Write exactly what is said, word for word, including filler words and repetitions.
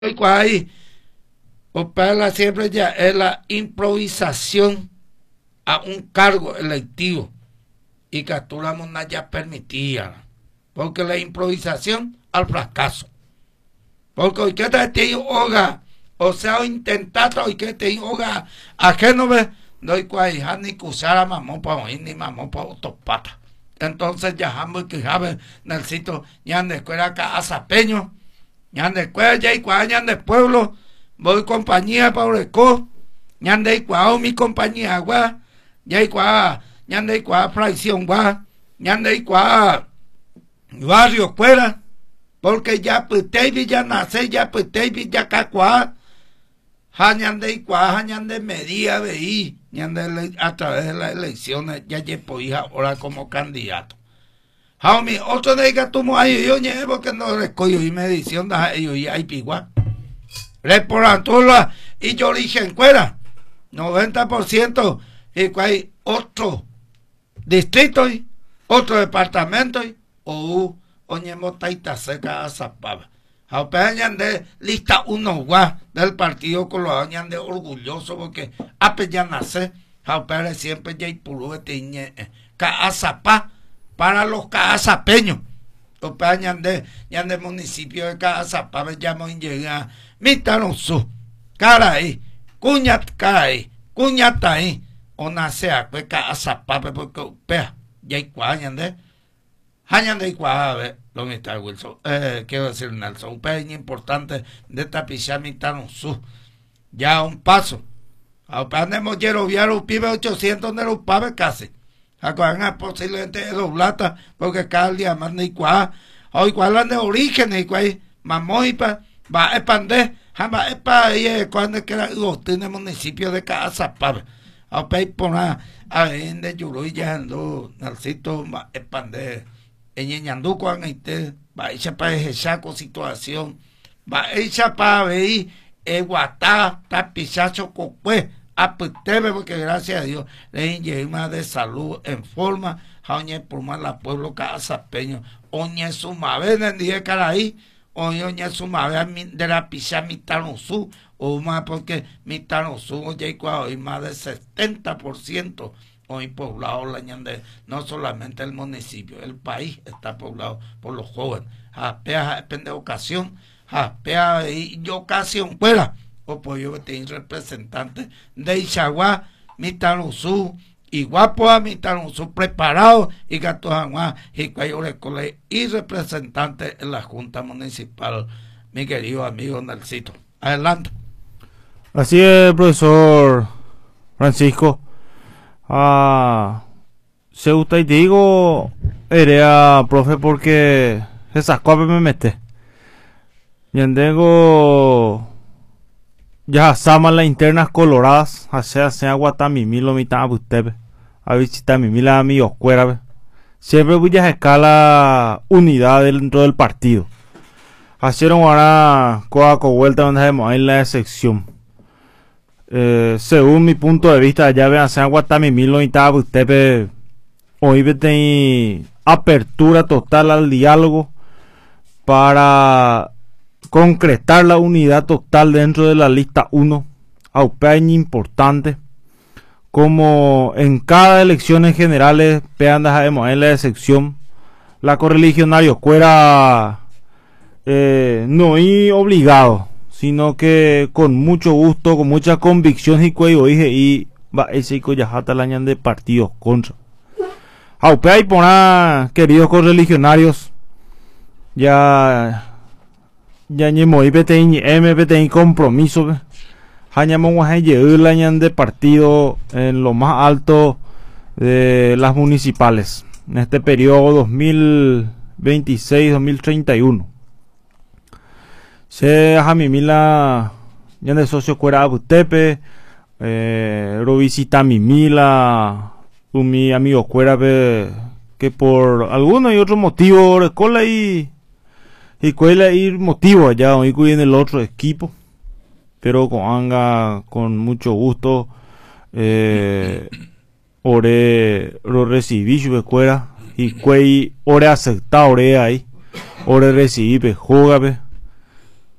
y ahí opera siempre ya es la improvisación a un cargo electivo y capturamos una ya permitida porque la improvisación al fracaso porque hoy que te hoga o sea intentado hoy que te hoga a que no ve no hay cual ni cusara mamón para oír ni mamón para autopata entonces ya jamás que jabe Nelsito ya de escuela acá a Zapeño ñande escuela ya y cual ñande pueblo voy compañía Paureco ñande y cual mi compañía agua ya y cual ñande y cual fracción gua ñande y cual barrio fuera porque ya putei ya nace ya putei ya cacua ja ñande y cual ja ñande medía veí ñande a través de las elecciones ya llevo hija ahora como candidato Jaumi, otro de que tú ahí yo ñe porque no recojo y medición da ellos y hay pigua. Reportándola y yo origen fuera noventa por ciento y que hay otro distrito y otro departamento y o oñe motaita seca a zapaba. Jaupeñan de lista uno gua del partido colonial de orgulloso porque apenas nace Jaupere siempre ya y puro tiñe ca a zapá para los cazapeños, los peñan de ya de municipio de Cazapá, me llamo en llegar, Mitaronsu, caray, cuñat caray, cuñataí, o nace a que Cazapá, porque pea, ya hay cuañan de, hañan de cuá, a ver, ¿dónde está Wilson? Eh, quiero decir, Nelson, un peña importante de tapizar Mitaronsu, ya un paso, a andemos lleno viaron pibe ochocientos de los paves casi. Acuérdense posiblemente de doblata, porque cada día más ni cuá, hoy cuál de origen, y cuál, mamón y pa, va a expandir, jamás es para ahí, cuando que los tiene municipio de Cazapá, a pei por a en de Yuruy ya ando, Nalcito va a expandir, en Ñandú cuando esté, va a echar para esa situación, va a echar para ver, el guatá, tapizazo copue, apetebe porque gracias a Dios le llena de salud en forma oñe por más la pueblo Cazapeño oñe su mave en día caraí oñe su mave de la pizza Mitaronsu o más porque Mitaronsu oye hoy más del setenta por ciento hoy poblado la ñande no solamente el municipio el país está poblado por los jóvenes apea depende de ocasión apea y yo ocasión fuera o pues yo tengo representante de Ixagua, Mitaronsu, y guapo a Mitaronsu preparado y Gatojanguá y Cuayorecole y representante en la Junta Municipal, mi querido amigo Nelsito. Adelante. Así es, profesor Francisco. Ah, se gusta y te digo, erea, profe, porque esas cosas me mete. Y tengo ya saman las internas coloradas, hacia sea guatamimi lo mitad usted, a visitar mi mila mi oscuera, siempre voy a escala unidad dentro del partido. Hicieron ahora coaco vuelta donde hemos en la sección. Eh, según mi punto de vista, ya vean sea guatamimi lo mitad usted, hoy vete apertura total al diálogo para concretar la unidad total dentro de la lista uno, aupeña importante, como en cada elección en generales, peandas sabemos en la sección, la correligionario fuera eh, no y obligado, sino que con mucho gusto, con mucha convicción y cuello dije y va ese ya jata la de partidos contra. Aupea y pona, queridos correligionarios, ya ya ni muy betein m betein compromiso hañamos a llegar de partido en lo más alto de las municipales en este periodo dos mil veintiséis dos mil treinta y uno se a mi mila ya de socio cuera butepe eh, ro visita mi mila un mi amigo cuera que por alguno y otro motivo recola y y cuál es el motivo allá hoy en el otro equipo, pero con anga con mucho gusto eh, ore lo recibí su escuela y cuál ore aceptar ore ahí ore recibí pe juega pe